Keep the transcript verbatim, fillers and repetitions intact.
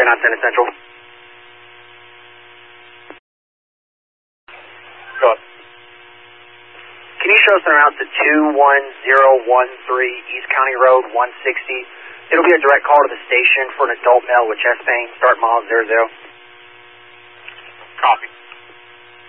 nine ten Central. Go up. Can you show us an route to two one zero one three East County Road one sixty? It'll be a direct call to the station for an adult male with chest pain. Start miles zero zero. Copy.